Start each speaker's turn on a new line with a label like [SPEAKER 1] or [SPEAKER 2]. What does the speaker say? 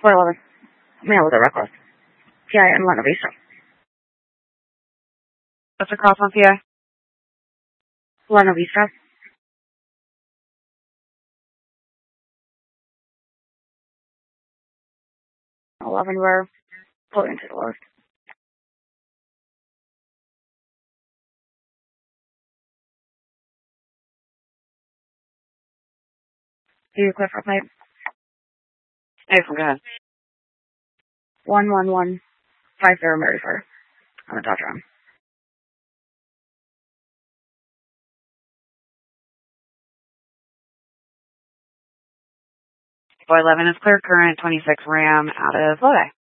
[SPEAKER 1] 411. Mail with a reckless. PI and Lena Vista.
[SPEAKER 2] What's the cross on PI?
[SPEAKER 1] Lena Vista. 11, we're pulling into the list. Do you clear for a pipe?
[SPEAKER 2] Hey, go ahead.
[SPEAKER 1] 11150 Maryford on the Dodge Ram.
[SPEAKER 2] 411 is clear current, 26 Ram out of Lodi.